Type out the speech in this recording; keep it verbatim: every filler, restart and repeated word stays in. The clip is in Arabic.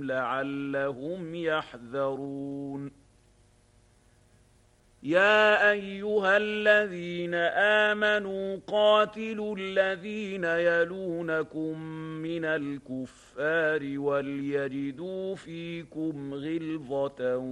لعلهم يحذرون يا أيها الذين آمنوا قاتلوا الذين يلونكم من الكفار وليجدوا فيكم غلظة